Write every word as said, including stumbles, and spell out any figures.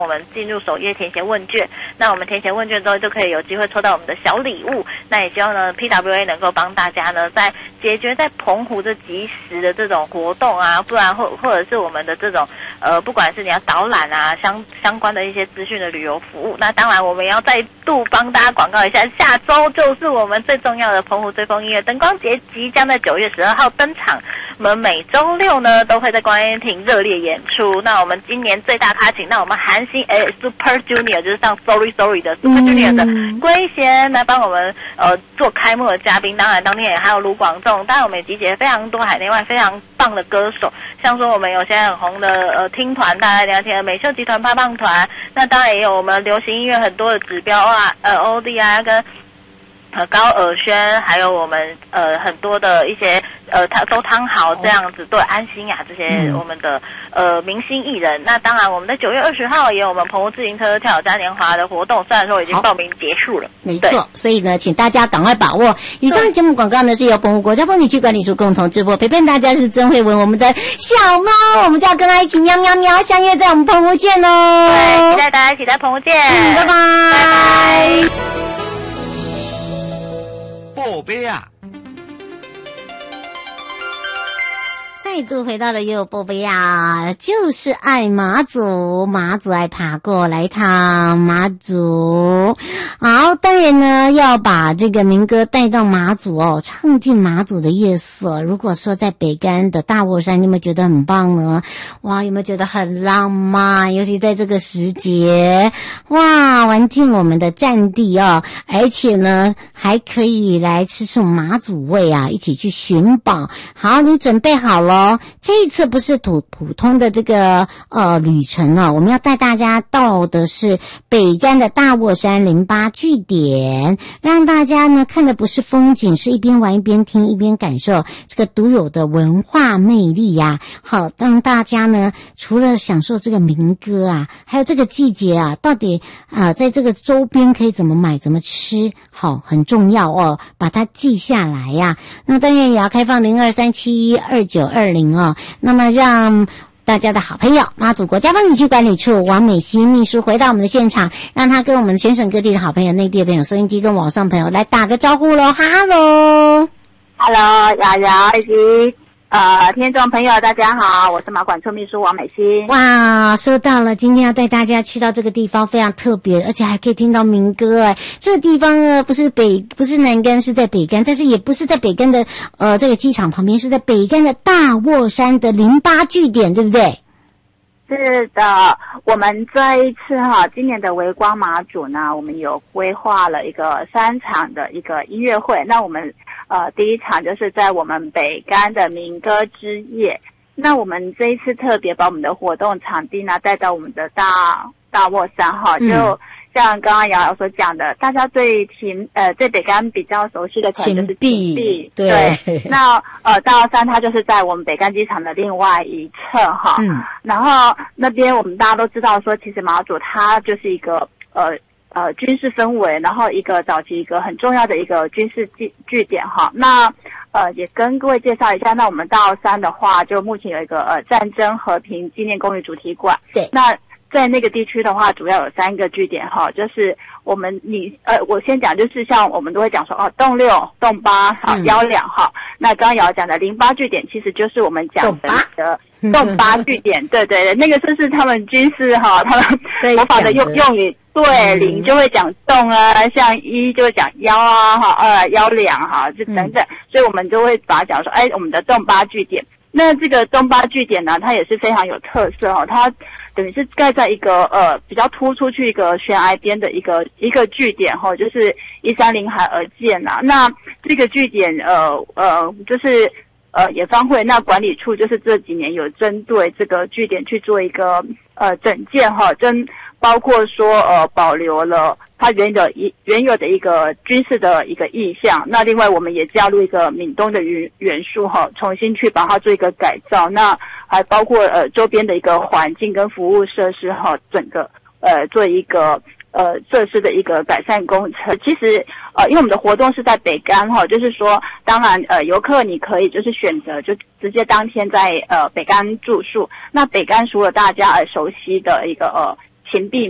我们进入首页填写问卷，那我们填写问卷之后就可以有机会抽到我们的小礼物。那也希望呢 P W A 能够帮大家呢在解决在澎湖这及时的这种活动啊，不然或或者是我们的这种呃不管是你要导览啊相相关的一些资讯的旅游服务。那当然我们要再度帮大家广告一下，下周就是我们最重要的澎湖追风音乐灯光节即将在九月十二号登场。我们每周六呢都会在观音亭热烈演出。那我们今年最大咖请到我们韩星诶 Super Junior， 就是上 Sorry Sorry 的 Super Junior 的圭贤来帮我们呃做开幕的嘉宾。当然当天也还有卢广仲，当然我们也集结非常多海内外非常棒的歌手，像说我们有些很红的呃听团，大家了解的美秀集团胖胖团，那当然也有我们流行音乐很多的指标啊，呃 O D 啊跟呃高尔宣，还有我们呃很多的一些呃周汤豪这样子，对安心亚这些、嗯、我们的呃明星艺人。那当然我们在九月二十号也有我们澎湖自行车跳嘉年华的活动，虽然说已经报名结束了， 没错，所以呢请大家赶快把握。以上节目广告呢是由澎湖国家风景区管理处共同直播，陪伴大家是曾慧文，我们的小猫，我们就要跟他一起喵喵喵，相约在我们澎湖见哦。 对，期待大家一起在澎湖见， 嗯，拜拜， 拜拜。 宝贝啊， 再度回到了又有宝贝啊，就是爱马祖，马祖爱爬过来一趟马祖。好，当然呢要把这个民歌带到马祖哦，唱进马祖的夜色。如果说在北竿的大沃山，你有没有觉得很棒呢？哇，有没有觉得很浪漫？尤其在这个时节，哇，玩进我们的战地哦，而且呢还可以来吃吃马祖味啊，一起去寻宝。好，你准备好了？这一次不是普普通的这个呃旅程哦，我们要带大家到的是北竿的大沃山零八据点，让大家呢看的不是风景，是一边玩一边听一边感受这个独有的文化魅力呀、啊。好，让大家呢除了享受这个民歌啊，还有这个季节啊，到底啊、呃、在这个周边可以怎么买怎么吃，好，很重要哦，把它记下来呀、啊。那当然也要开放零二三七二九二零哦。那么让大家的好朋友马祖国家风景区管理处王美心秘书回到我们的现场，让他跟我们全省各地的好朋友、内地的朋友、收音机跟网上朋友来打个招呼咯。哈喽 Hello 瑶瑶以及呃，听众朋友大家好，我是马管处秘书王美心。 哇，收到了，今天要带大家去到这个地方非常特别，而且还可以听到民歌哎。这个地方呢不是北不是南竿，是在北竿，但是也不是在北竿的呃这个机场旁边，是在北竿的大沃山的零八据点，对不对？ 是的，我们这一次哈，今年的微光马祖呢，我们有规划了一个三场的一个音乐会。那我们呃第一场就是在我们北竿的民歌之夜。那我们这一次特别把我们的活动场地呢带到我们的大大沃山哈，就像刚刚瑶瑶所讲的，大家对秦呃对北竿比较熟悉的可能就是秦壁， 对。 对那呃大沃山它就是在我们北竿机场的另外一侧哈，嗯，然后那边我们大家都知道说，其实马祖它就是一个呃呃军事氛围，然后一个早期一个很重要的一个军事据据点哈。那呃也跟各位介绍一下，那我们大沃山的话，就目前有一个呃战争和平纪念公寓主题馆，对，那在那个地区的话，主要有三个据点哈，就是我们你呃，我先讲，就是像我们都会讲说哦，洞六、洞八、好幺两哈。那刚刚瑶讲的零八据点，其实就是我们讲的的洞八据点，对对对，那个就是他们军事哈，他们模仿的用用语。对，零就会讲洞啊，像一就会讲幺啊，哈，二幺两哈，就等等，所以我们就会把它讲说，哎，我们的洞八据点。那这个东八据点呢，它也是非常有特色哦，它等于是盖在一个呃比较突出去一个悬崖边的一个一个据点哈、哦，就是依山临海而建呐、啊。那这个据点呃呃就是呃野方会那管理处就是这几年有针对这个据点去做一个呃整建哈、哦，真包括说呃保留了它原有一原有的一个军事的一个意象，那另外我们也加入一个闽东的元元素哈，重新去把它做一个改造，那还包括呃周边的一个环境跟服务设施哈，整个呃做一个呃设施的一个改善工程。其实呃因为我们的活动是在北竿哈，就是说当然呃游客你可以就是选择就直接当天在呃北竿住宿。那北竿除了大家呃熟悉的一个呃秦壁